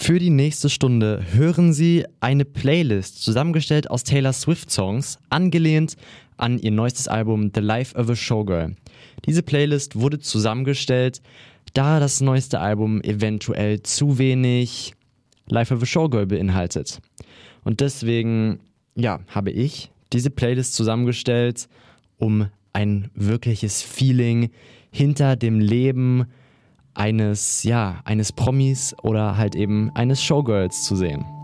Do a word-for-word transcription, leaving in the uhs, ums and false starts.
Für die nächste Stunde hören Sie eine Playlist, zusammengestellt aus Taylor Swift-Songs, angelehnt an ihr neuestes Album The Life of a Showgirl. Diese Playlist wurde zusammengestellt, da das neueste Album eventuell zu wenig Life of a Showgirl beinhaltet. Und deswegen, ja, habe ich diese Playlist zusammengestellt, um ein wirkliches Feeling hinter dem Leben eines, ja, eines Promis oder halt eben eines Showgirls zu sehen.